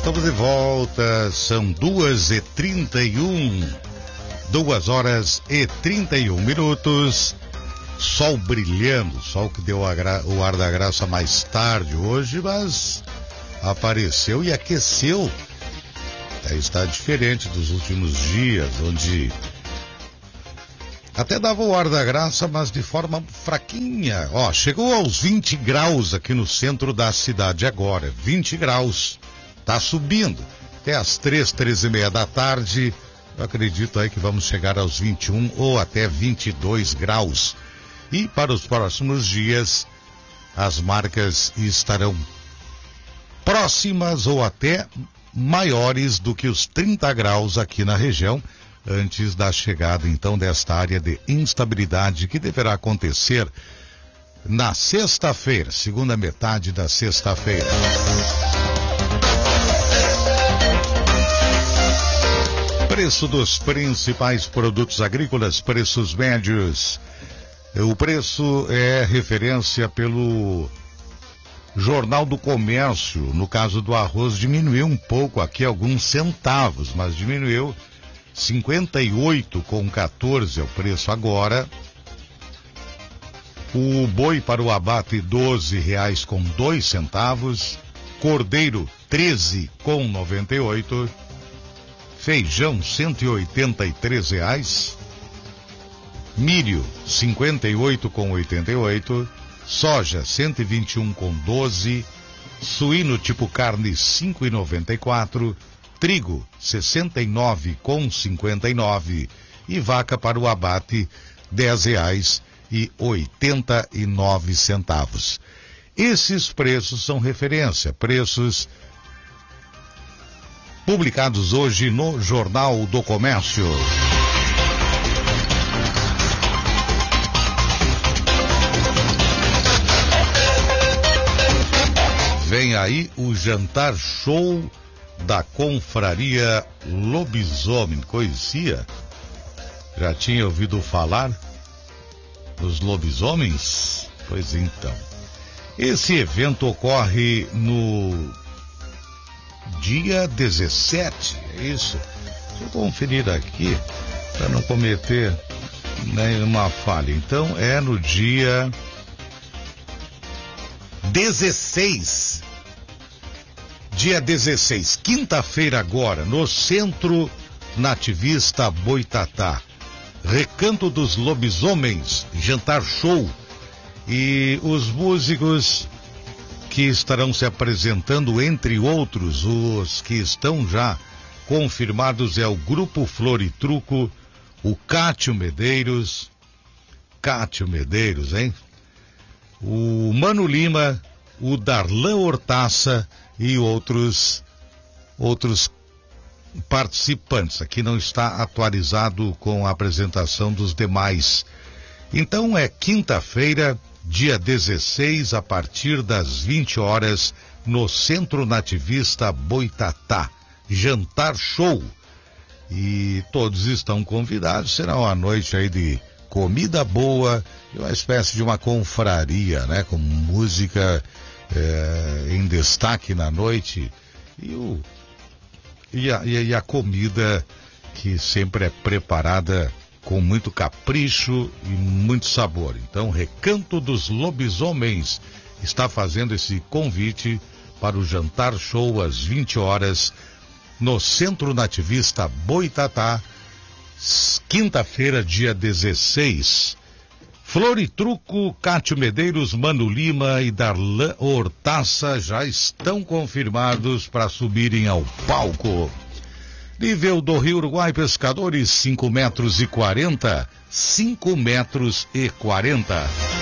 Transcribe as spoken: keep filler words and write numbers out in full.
estamos de volta, são duas e trinta e um, duas horas e trinta e um minutos, sol brilhando, sol que deu a gra... o ar da graça mais tarde hoje, mas apareceu e aqueceu. É, está diferente dos últimos dias, onde até dava o ar da graça, mas de forma fraquinha. Ó, chegou aos vinte graus aqui no centro da cidade agora, vinte graus. Tá subindo. Até às três, três e meia da tarde, eu acredito aí que vamos chegar aos vinte e um ou até vinte e dois graus. E para os próximos dias, as marcas estarão próximas ou até maiores do que os trinta graus aqui na região, antes da chegada então desta área de instabilidade que deverá acontecer na sexta-feira, segunda metade da sexta-feira. Preço dos principais produtos agrícolas, preços médios. O preço é referência pelo Jornal do Comércio. No caso do arroz, diminuiu um pouco aqui, alguns centavos, mas diminuiu cinquenta e oito com quatorze é o preço agora. O boi para o abate, doze reais com dois centavos. Cordeiro, treze com noventa e oito. Feijão, cento e oitenta e três reais. Milho, cinquenta e oito com oitenta e oito. Soja, cento e vinte e um com doze. Suíno tipo carne, cinco e noventa e quatro. Trigo, sessenta e nove com cinquenta e nove. E vaca para o abate, dez reais e oitenta e nove centavos. Esses preços são referência, preços publicados hoje no Jornal do Comércio. Vem aí o jantar show da Confraria Lobisomem. Conhecia? Já tinha ouvido falar dos lobisomens? Pois então. Esse evento ocorre no dia dezessete, é isso? Deixa eu conferir aqui, para não cometer nenhuma falha. Então, é no dia dezesseis. Dia dezesseis, quinta-feira agora, no Centro Nativista Boitatá. Recanto dos Lobisomens, jantar show. E os músicos que estarão se apresentando, entre outros, os que estão já confirmados, é o Grupo Floritruco, o Cátio Medeiros, Cátio Medeiros, hein? O Mano Lima, o Darlan Hortaça e outros, outros participantes. Aqui não está atualizado com a apresentação dos demais. Então é quinta-feira, dia dezesseis, a partir das vinte horas, no Centro Nativista Boitatá. Jantar show. E todos estão convidados. Será uma noite aí de comida boa e uma espécie de uma confraria, né? Com música é, em destaque na noite. E, o, e, a, e a comida que sempre é preparada com muito capricho e muito sabor. Então, Recanto dos Lobisomens está fazendo esse convite para o jantar show às vinte horas no Centro Nativista Boitatá, quinta-feira, dia dezesseis. Floritruco, Cátio Medeiros, Mano Lima e Darlan Hortaça já estão confirmados para subirem ao palco. Nível do Rio Uruguai, pescadores, cinco metros e quarenta, cinco metros e quarenta.